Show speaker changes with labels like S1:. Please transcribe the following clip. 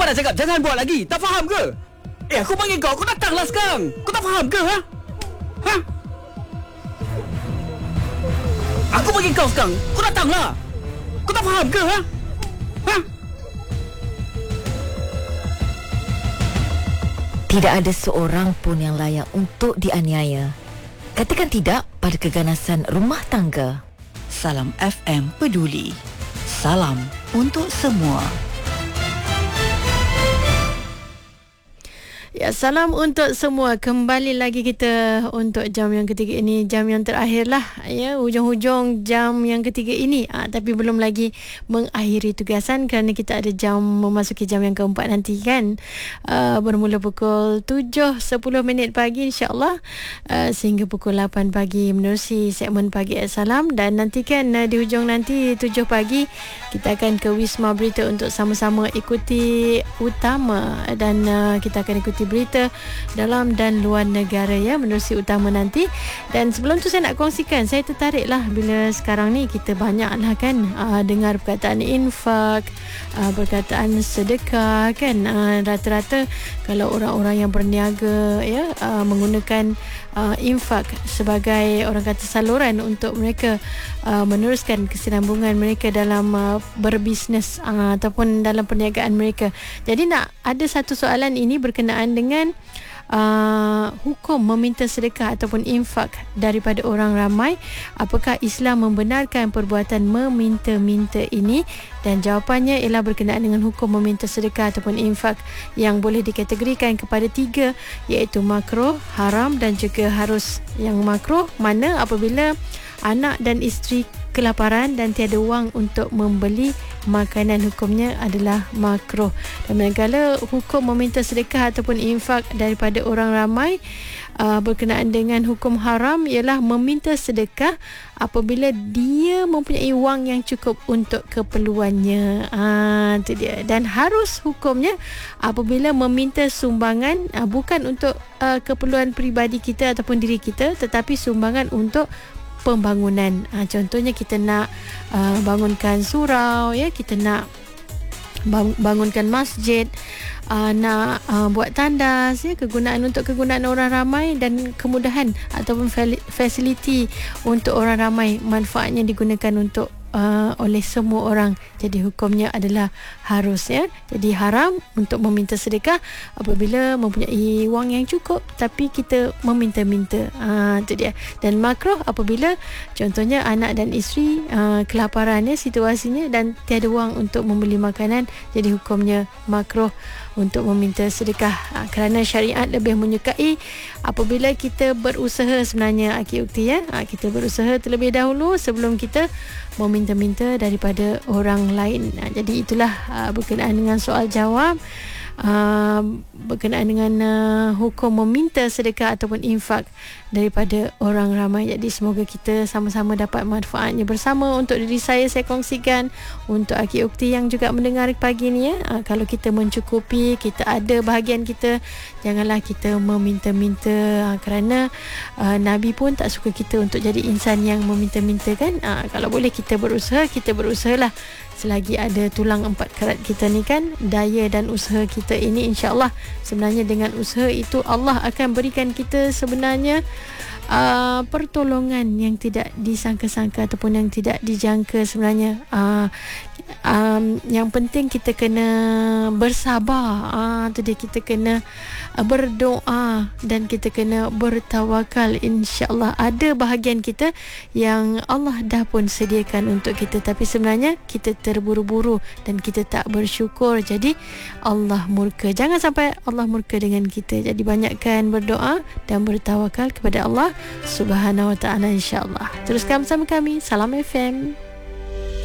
S1: Kenapa dah cakap jangan buat lagi? Tak faham ke? Aku panggil kau datanglah sekarang. Kau tak faham ke? Ha? Aku panggil kau sekarang. Kau datanglah. Kau tak faham ke? Ha?
S2: Tidak ada seorang pun yang layak untuk dianiaya. Katakan tidak pada keganasan rumah tangga.
S3: Salam FM peduli. Salam untuk semua.
S4: Ya, salam untuk semua. Kembali lagi kita untuk jam yang ketiga ini, jam yang terakhir lah ya, hujung-hujung jam yang ketiga ini. Tapi belum lagi mengakhiri tugasan kerana kita ada jam memasuki jam yang keempat nanti kan. Bermula pukul 7.10 pagi insya-Allah sehingga pukul 8 pagi menerusi segmen Pagi Salam, dan nanti kan di hujung nanti 7 pagi kita akan ke Wisma Berita untuk sama-sama ikuti utama, dan kita akan ikuti berita dalam dan luar negara ya menerusi utama nanti. Dan sebelum tu saya nak kongsikan, saya tertarik lah bila sekarang ni kita banyak lah kan dengar perkataan infak, perkataan sedekah kan. Rata-rata kalau orang-orang yang berniaga ya menggunakan infak sebagai orang kata saluran untuk mereka meneruskan kesinambungan mereka dalam berbisnes ataupun dalam perniagaan mereka. Jadi nak ada satu soalan ini berkenaan dengan hukum meminta sedekah ataupun infak daripada orang ramai. Apakah Islam membenarkan perbuatan meminta-minta ini? Dan jawapannya ialah berkenaan dengan hukum meminta sedekah ataupun infak yang boleh dikategorikan kepada 3, iaitu makruh, haram dan juga harus. Yang makruh mana apabila anak dan isteri kelaparan dan tiada wang untuk membeli makanan, hukumnya adalah makruh. Dan manakala hukum meminta sedekah ataupun infak daripada orang ramai berkenaan dengan hukum haram ialah meminta sedekah apabila dia mempunyai wang yang cukup untuk keperluannya. Itu dia. Dan harus hukumnya apabila meminta sumbangan bukan untuk keperluan peribadi kita ataupun diri kita, tetapi sumbangan untuk pembangunan. Contohnya kita nak bangunkan surau ya, kita nak bangunkan masjid, nak buat tandas ya, untuk kegunaan orang ramai dan kemudahan ataupun fasiliti untuk orang ramai, manfaatnya digunakan untuk oleh semua orang. Jadi hukumnya adalah harus ya. Jadi haram untuk meminta sedekah apabila mempunyai wang yang cukup tapi kita meminta-minta. Itu dia. Dan makruh apabila contohnya anak dan isteri kelaparan ya situasinya dan tiada wang untuk membeli makanan. Jadi hukumnya makruh untuk meminta sedekah kerana syariat lebih menyukai apabila kita berusaha sebenarnya Aki Ukti ya. Kita berusaha terlebih dahulu sebelum kita meminta-minta daripada orang lain. Jadi itulah berkenaan dengan soal jawab berkenaan dengan hukum meminta sedekah ataupun infak daripada orang ramai. Jadi semoga kita sama-sama dapat manfaatnya bersama. Untuk diri saya kongsikan, untuk Aki Ukti yang juga mendengar pagi ni ya, kalau kita mencukupi, kita ada bahagian kita, janganlah kita meminta-minta kerana Nabi pun tak suka kita untuk jadi insan yang meminta-minta kan. Kalau boleh kita berusahalah selagi ada tulang 4 karat kita ni kan, daya dan usaha kita ini insya-Allah sebenarnya dengan usaha itu Allah akan berikan kita sebenarnya pertolongan yang tidak disangka-sangka ataupun yang tidak dijangka sebenarnya. Yang penting kita kena bersabar, kita kena berdoa dan kita kena bertawakal. InsyaAllah ada bahagian kita yang Allah dah pun sediakan untuk kita, tapi sebenarnya kita terburu-buru dan kita tak bersyukur. Jadi Allah murka. Jangan sampai Allah murka dengan kita. Jadi banyakkan berdoa dan bertawakal kepada Allah Subhanahu Wa Ta'ala insya-Allah. Teruskan bersama kami Salam FM.